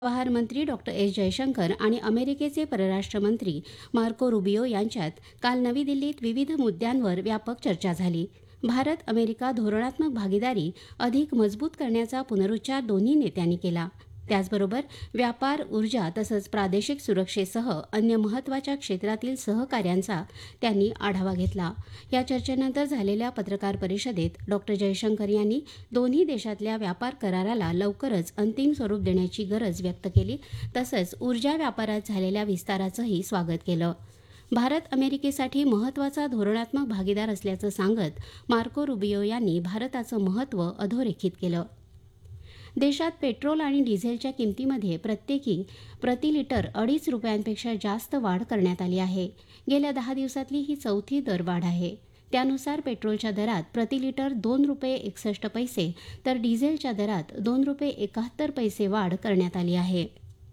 व्यवहार मंत्री doctor S Jaishankar आणि अमेरिकेचे परराष्ट्र मंत्री मार्को रुबियो यांच्यात काल नवी दिल्लीत विविध मुद्द्यांवर व्यापक चर्चा झाली. भारत अमेरिका धोरणात्मक भागीदारी अधिक मजबूत करण्याचा पुनरुच्चार दोन्ही नेत्यांनी केला. त्याचबरोबर व्यापार, ऊर्जा तसंच प्रादेशिक सुरक्षेसह अन्य महत्त्वाच्या क्षेत्रातील सहकार्यांचा त्यांनी आढावा घेतला. या चर्चेनंतर झालेल्या पत्रकार परिषदेत डॉक्टर जयशंकर यांनी दोन्ही देशातल्या व्यापार कराराला लवकरच अंतिम स्वरूप देण्याची गरज व्यक्त केली. तसंच ऊर्जा व्यापारात झालेल्या विस्ताराचंही स्वागत केलं. भारत अमेरिकेसाठी महत्त्वाचा धोरणात्मक भागीदार असल्याचं सांगत मार्को रुबियो यांनी भारताचं महत्त्व अधोरेखित केलं. देशात पेट्रोल आणि डिझेलच्या किमतीमध्ये प्रत्येकी प्रति लिटर 2.5 रुपयांपेक्षा जास्त वाढ करण्यात आली आहे. गेल्या 10 दिवसातली ही चौथी दरवाढ आहे. त्यानुसार पेट्रोलच्या दरात प्रति लिटर 2 रुपये 61 पैसे तर डिझेलच्या दरात 2 रुपये 71 पैसे वाढ करण्यात आली आहे.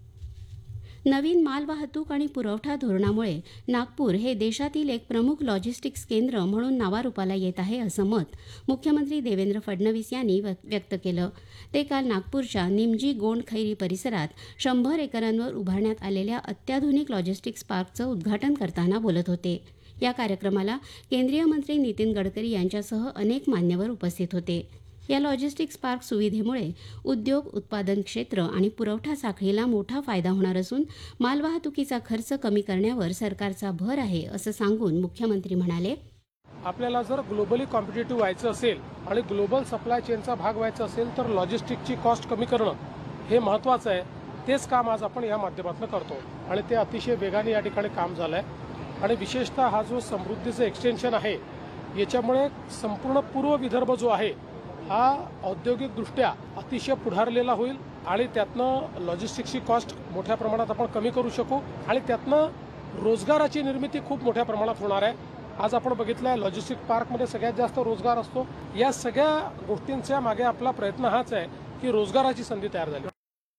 नवीन मालवाहतूक आणि पुरवठा धोरणामुळे नागपूर हे देशातील एक प्रमुख लॉजिस्टिक्स केंद्र म्हणून नावारूपाला येत आहे, असं मत मुख्यमंत्री देवेंद्र फडणवीस यांनी व्यक्त केलं. ते काल नागपूरच्या निमजी गोंड खैरी परिसरात 100 एकरांवर उभारण्यात आलेल्या अत्याधुनिक लॉजिस्टिक्स पार्कचं उद्घाटन करताना बोलत होते. या कार्यक्रमाला केंद्रीय मंत्री नितीन गडकरी यांच्यासह अनेक मान्यवर उपस्थित होते. या लॉजिस्टिक्स पार्क सुविधेमुळे उद्योग, उत्पादन क्षेत्र आणि पुरवठा साखळीला मोठा फायदा होणार असून मालवाहतुकीचा खर्च कमी करण्यावर सरकारचा भर आहे, असं सांगून मुख्यमंत्री म्हणाले, आपल्याला जर ग्लोबली कॉम्पिटिटिव्ह व्हायचं असेल आणि ग्लोबल सप्लाय चेनचा भाग व्हायचा असेल तर लॉजिस्टिकची कॉस्ट कमी करणं हे महत्त्वाचं आहे. तेच काम आज आपण या माध्यमातून करतो आणि ते अतिशय वेगाने या ठिकाणी काम झालं आहे. आणि विशेषतः हा जो समृद्धीचं एक्सटेन्शन आहे याच्यामुळे संपूर्ण पूर्व विदर्भ जो आहे हा औद्योगिकदृष्ट्या अतिशय पुढारलेला होईल आणि त्यातनं लॉजिस्टिक्सची कॉस्ट मोठ्या प्रमाणात आपण कमी करू शकू आणि त्यातनं रोजगाराची निर्मिती खूप मोठ्या प्रमाणात होणार आहे. आज आपण बघितलं आहे लॉजिस्टिक पार्कमध्ये सगळ्यात जास्त रोजगार असतो. या सगळ्या गोष्टींच्या मागे आपला प्रयत्न हाच आहे की रोजगाराची संधी तयार झाली.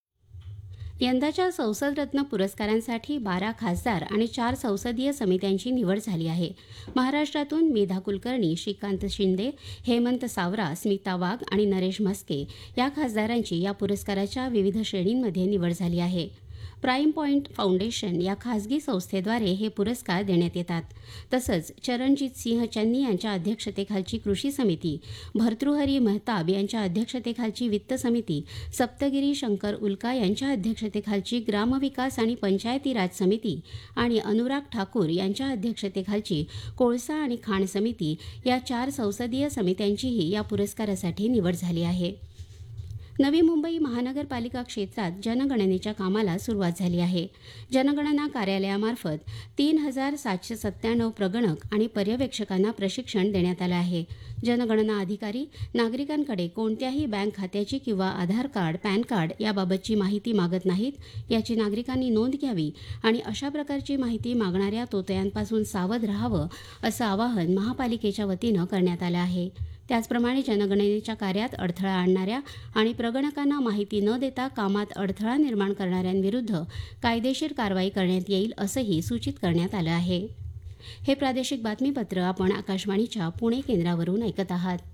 यंदाच्या संसदरत्न पुरस्कारांसाठी 12 खासदार आणि 4 संसदीय समित्यांची निवड झाली आहे. महाराष्ट्रातून मेधा कुलकर्णी, श्रीकांत शिंदे, हेमंत सावरा, स्मिता वाघ आणि नरेश म्हस्के या खासदारांची या पुरस्काराच्या विविध श्रेणींमध्ये निवड झाली आहे. प्राईम पॉईंट फाउंडेशन या खासगी संस्थेद्वारे हे पुरस्कार देण्यात येतात. तसंच चरणजित सिंह चन्नी यांच्या अध्यक्षतेखालची कृषी समिती, भर्तृहरी मेहताब यांच्या अध्यक्षतेखालची वित्त समिती, सप्तगिरी शंकर उल्का यांच्या अध्यक्षतेखालची ग्रामविकास आणि पंचायती राज समिती आणि अनुराग ठाकूर यांच्या अध्यक्षतेखालची कोळसा आणि खाण समिती या 4 संसदीय समित्यांचीही या पुरस्कारासाठी निवड झाली आहे. नवी मुंबई महानगरपालिका क्षेत्रात जनगणनेच्या कामाला सुरुवात झाली आहे. जनगणना कार्यालयामार्फत 3,797 प्रगणक आणि पर्यवेक्षकांना प्रशिक्षण देण्यात आलं आहे. जनगणना अधिकारी नागरिकांकडे कोणत्याही बँक खात्याची किंवा आधार कार्ड, पॅन कार्ड याबाबतची माहिती मागत नाहीत, याची नागरिकांनी नोंद घ्यावी आणि अशा प्रकारची माहिती मागणाऱ्या तोतयांपासून सावध राहावं, असं आवाहन महापालिकेच्या वतीनं करण्यात आलं आहे. त्याचप्रमाणे जनगणनेच्या कार्यात अडथळा आणणाऱ्या आणि प्रगणकांना माहिती न देता कामात अडथळा निर्माण करणाऱ्यांविरुद्ध कायदेशीर कारवाई करण्यात येईल, असंही सूचित करण्यात आलं आहे. हे प्रादेशिक बातमीपत्र आपण आकाशवाणीच्या पुणे केंद्रावरून ऐकत आहात.